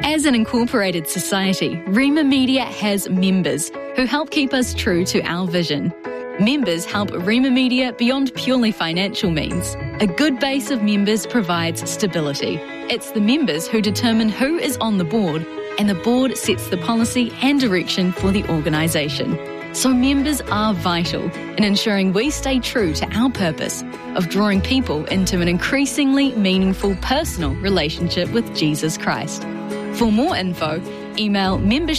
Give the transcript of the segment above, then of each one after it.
As an incorporated society, Rema Media has members who help keep us true to our vision. Members help Rema Media beyond purely financial means. A good base of members provides stability. It's the members who determine who is on the board, and the board sets the policy and direction for the organisation. So members are vital in ensuring we stay true to our purpose of drawing people into an increasingly meaningful personal relationship with Jesus Christ. For more info, email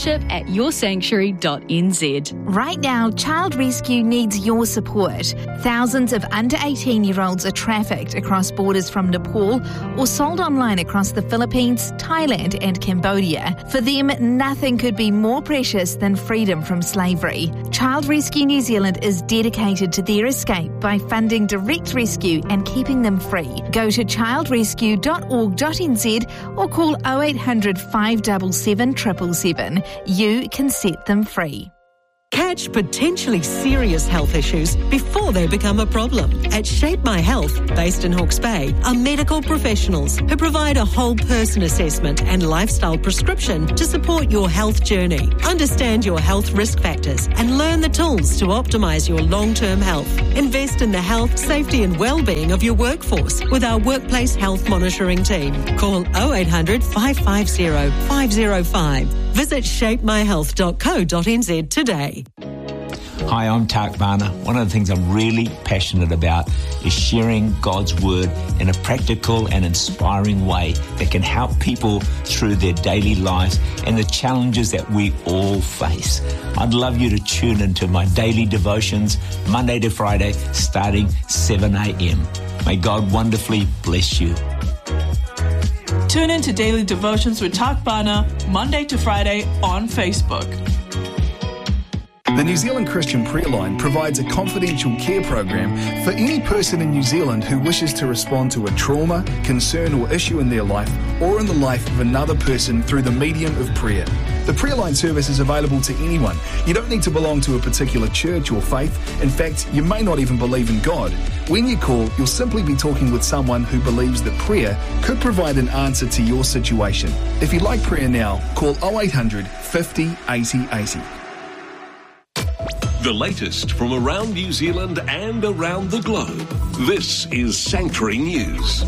membership@yoursanctuary.nz. Right now, Child Rescue needs your support. Thousands of under 18-year-olds are trafficked across borders from Nepal or sold online across the Philippines, Thailand and Cambodia. For them, nothing could be more precious than freedom from slavery. Child Rescue New Zealand is dedicated to their escape by funding direct rescue and keeping them free. Go to childrescue.org.nz or call 0800 577 777. You can set them free. Catch potentially serious health issues before they become a problem. At Shape My Health, based in Hawke's Bay, are medical professionals who provide a whole person assessment and lifestyle prescription to support your health journey. Understand your health risk factors and learn the tools to optimise your long-term health. Invest in the health, safety and well-being of your workforce with our workplace health monitoring team. Call 0800 550 505. Visit shapemyhealth.co.nz today. Hi, I'm Tak Varner. One of the things I'm really passionate about is sharing God's Word in a practical and inspiring way that can help people through their daily lives and the challenges that we all face. I'd love you to tune into my daily devotions Monday to Friday starting 7 a.m. May God wonderfully bless you. Tune in to Daily Devotions with Tak Varner Monday to Friday on Facebook. The New Zealand Christian Prayer Line provides a confidential care program for any person in New Zealand who wishes to respond to a trauma, concern or issue in their life or in the life of another person through the medium of prayer. The Prayer Line service is available to anyone. You don't need to belong to a particular church or faith. In fact, you may not even believe in God. When you call, you'll simply be talking with someone who believes that prayer could provide an answer to your situation. If you'd like prayer now, call 0800 50 80 80. The latest from around New Zealand and around the globe. This is Sanctuary News.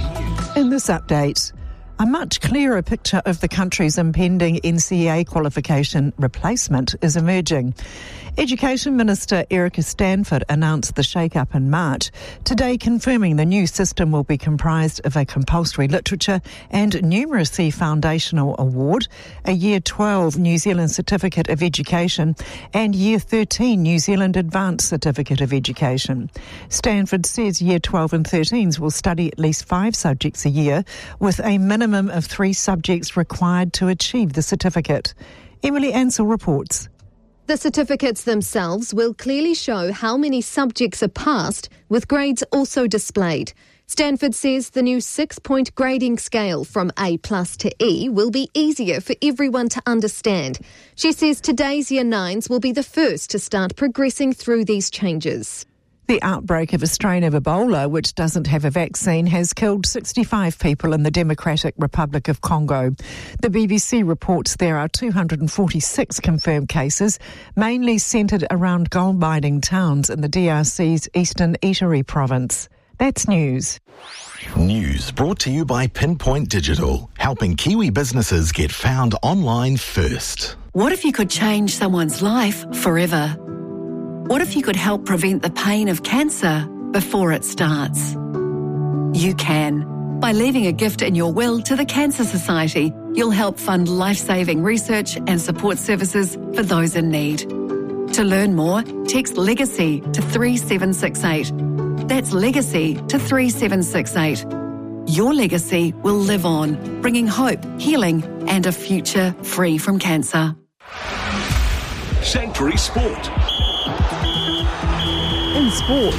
In this update, a much clearer picture of the country's impending NCEA qualification replacement is emerging. Education Minister Erica Stanford announced the shake-up in March, today confirming the new system will be comprised of a compulsory literature and numeracy foundational award, a Year 12 New Zealand Certificate of Education and Year 13 New Zealand Advanced Certificate of Education. Stanford says Year 12 and 13s will study at least 5 subjects a year, with a minimum of 3 subjects required to achieve the certificate. Emily Ansell reports. The certificates themselves will clearly show how many subjects are passed, with grades also displayed. Stanford says the new 6-point grading scale from A+ to E will be easier for everyone to understand. She says today's Year 9s will be the first to start progressing through these changes. The outbreak of a strain of Ebola, which doesn't have a vaccine, has killed 65 people in the Democratic Republic of Congo. The BBC reports there are 246 confirmed cases, mainly centred around gold mining towns in the DRC's eastern Ituri province. That's news. News brought to you by Pinpoint Digital, helping Kiwi businesses get found online first. What if you could change someone's life forever? What if you could help prevent the pain of cancer before it starts? You can. By leaving a gift in your will to the Cancer Society, you'll help fund life-saving research and support services for those in need. To learn more, text LEGACY to 3768. That's LEGACY to 3768. Your legacy will live on, bringing hope, healing and a future free from cancer. Sanctuary Sport. In sport,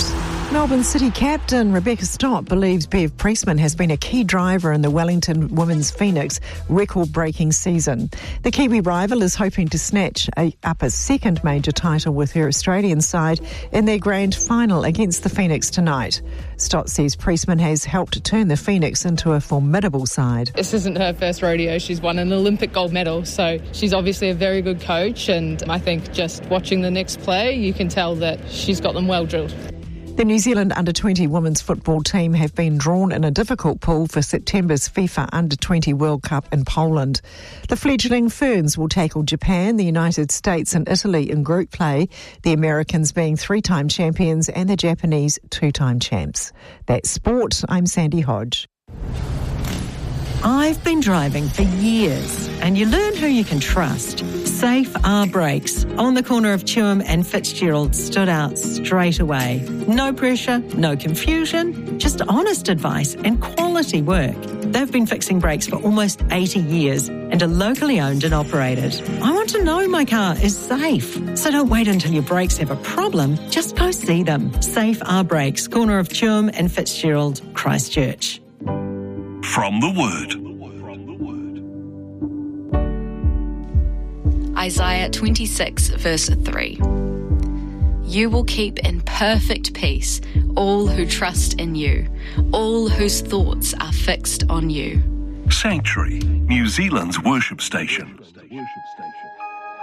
Melbourne City captain Rebecca Stott believes Bev Priestman has been a key driver in the Wellington Women's Phoenix record-breaking season. The Kiwi rival is hoping to snatch up a second major title with her Australian side in their grand final against the Phoenix tonight. Stott says Priestman has helped turn the Phoenix into a formidable side. This isn't her first rodeo. She's won an Olympic gold medal, so she's obviously a very good coach, and I think just watching the next play, you can tell that she's got them well drilled. The New Zealand Under-20 women's football team have been drawn in a difficult pool for September's FIFA Under-20 World Cup in Poland. The fledgling Ferns will tackle Japan, the United States and Italy in group play, the Americans being three-time champions and the Japanese two-time champs. That's sport. I'm Sandy Hodge. I've been driving for years, and you learn who you can trust. Safe R Brakes on the corner of Tuam and Fitzgerald stood out straight away. No pressure, no confusion, just honest advice and quality work. They've been fixing brakes for almost 80 years and are locally owned and operated. I want to know my car is safe, so don't wait until your brakes have a problem. Just go see them. Safe R Brakes, corner of Tuam and Fitzgerald, Christchurch. From the Word. Isaiah 26 verse 3. You will keep in perfect peace all who trust in you, all whose thoughts are fixed on you. Sanctuary, New Zealand's worship station.